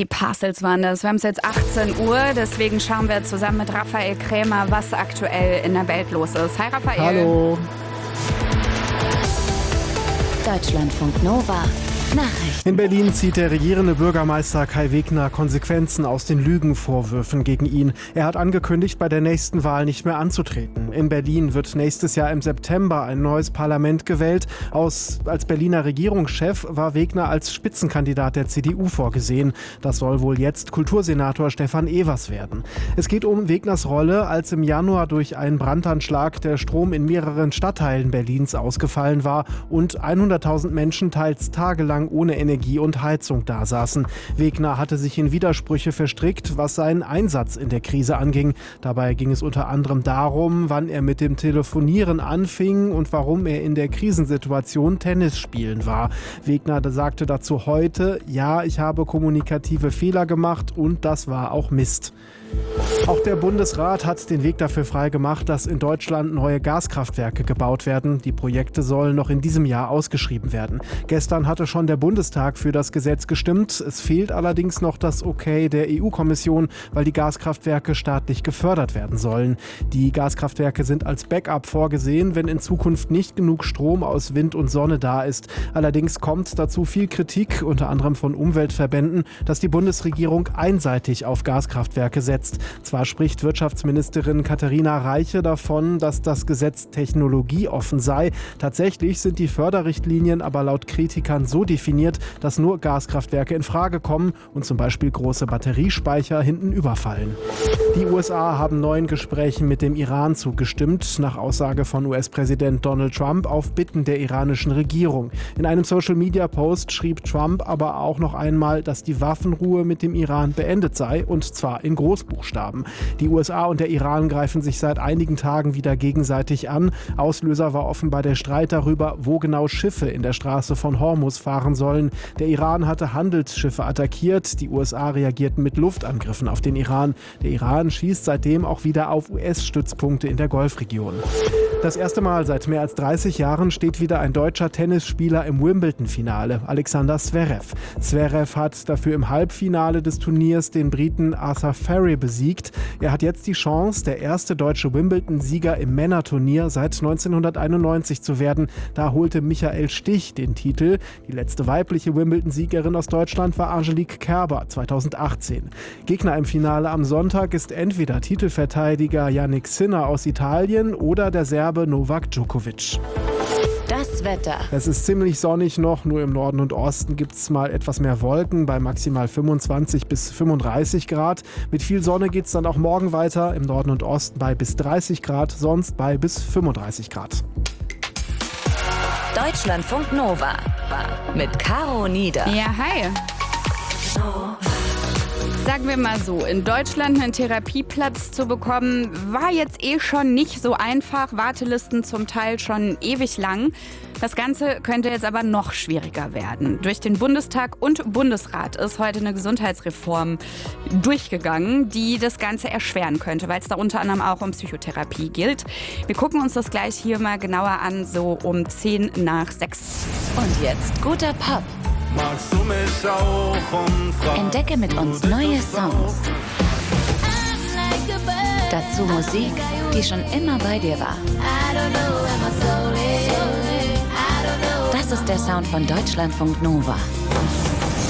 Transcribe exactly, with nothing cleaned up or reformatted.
Die Parcels waren das. Wir haben es jetzt achtzehn Uhr, deswegen schauen wir zusammen mit Raphael Krämer, was aktuell in der Welt los ist. Hi Raphael. Hallo. Deutschlandfunk Nova. Nachrichten. In Berlin zieht der regierende Bürgermeister Kai Wegner Konsequenzen aus den Lügenvorwürfen gegen ihn. Er hat angekündigt, bei der nächsten Wahl nicht mehr anzutreten. In Berlin wird nächstes Jahr im September ein neues Parlament gewählt. Aus, als Berliner Regierungschef war Wegner als Spitzenkandidat der C D U vorgesehen. Das soll wohl jetzt Kultursenator Stefan Evers werden. Es geht um Wegners Rolle, als im Januar durch einen Brandanschlag der Strom in mehreren Stadtteilen Berlins ausgefallen war und hunderttausend Menschen teils tagelang ohne Energie und Heizung dasaßen. Wegner hatte sich in Widersprüche verstrickt, was seinen Einsatz in der Krise anging. Dabei ging es unter anderem darum, wann er mit dem Telefonieren anfing und warum er in der Krisensituation Tennis spielen war. Wegner sagte dazu heute, ja, ich habe kommunikative Fehler gemacht und das war auch Mist. Auch der Bundesrat hat den Weg dafür freigemacht, dass in Deutschland neue Gaskraftwerke gebaut werden. Die Projekte sollen noch in diesem Jahr ausgeschrieben werden. Gestern hatte schon der Bundestag für das Gesetz gestimmt. Es fehlt allerdings noch das Okay der E U-Kommission, weil die Gaskraftwerke staatlich gefördert werden sollen. Die Gaskraftwerke sind als Backup vorgesehen, wenn in Zukunft nicht genug Strom aus Wind und Sonne da ist. Allerdings kommt dazu viel Kritik, unter anderem von Umweltverbänden, dass die Bundesregierung einseitig auf Gaskraftwerke setzt. Zwar spricht Wirtschaftsministerin Katharina Reiche davon, dass das Gesetz technologieoffen sei. Tatsächlich sind die Förderrichtlinien aber laut Kritikern so definiert, dass nur Gaskraftwerke in Frage kommen und zum Beispiel große Batteriespeicher hinten überfallen. Die U S A haben neuen Gesprächen mit dem Iran zugestimmt, nach Aussage von U S-Präsident Donald Trump auf Bitten der iranischen Regierung. In einem Social-Media-Post schrieb Trump aber auch noch einmal, dass die Waffenruhe mit dem Iran beendet sei, und zwar in Großbuchstaben. Die U S A und der Iran greifen sich seit einigen Tagen wieder gegenseitig an. Auslöser war offenbar der Streit darüber, wo genau Schiffe in der Straße von Hormuz fahren sollen. Der Iran hatte Handelsschiffe attackiert. Die U S A reagierten mit Luftangriffen auf den Iran. Der Iran schießt seitdem auch wieder auf U S-Stützpunkte in der Golfregion. Das erste Mal seit mehr als dreißig Jahren steht wieder ein deutscher Tennisspieler im Wimbledon-Finale, Alexander Zverev. Zverev hat dafür im Halbfinale des Turniers den Briten Arthur Ferry besiegt. Er hat jetzt die Chance, der erste deutsche Wimbledon-Sieger im Männerturnier seit neunzehnhunderteinundneunzig zu werden. Da holte Michael Stich den Titel. Die letzte weibliche Wimbledon-Siegerin aus Deutschland war Angelique Kerber zweitausendachtzehn. Gegner im Finale am Sonntag ist entweder Titelverteidiger Jannik Sinner aus Italien oder der Serbe Novak Djokovic. Das Wetter. Es ist ziemlich sonnig noch, nur im Norden und Osten gibt es mal etwas mehr Wolken bei maximal fünfundzwanzig bis fünfunddreißig Grad. Mit viel Sonne geht es dann auch morgen weiter, im Norden und Osten bei bis dreißig Grad, sonst bei bis fünfunddreißig Grad. Deutschlandfunk Nova mit Caro Nieder. Ja, hi. Sagen wir mal so, in Deutschland einen Therapieplatz zu bekommen, war jetzt eh schon nicht so einfach. Wartelisten zum Teil schon ewig lang. Das Ganze könnte jetzt aber noch schwieriger werden. Durch den Bundestag und Bundesrat ist heute eine Gesundheitsreform durchgegangen, die das Ganze erschweren könnte, weil es da unter anderem auch um Psychotherapie gilt. Wir gucken uns das gleich hier mal genauer an, so um zehn nach sechs. Und jetzt guter Pop. Magst du mich auch umfragen? Entdecke mit uns neue Songs. Dazu Musik, die schon immer bei dir war. Das ist der Sound von Deutschlandfunk Nova.